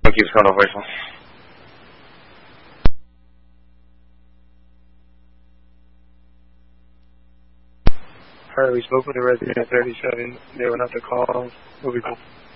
keeps going on voicemail. Alright, we spoke with the resident at 37. They went out to call. What we call?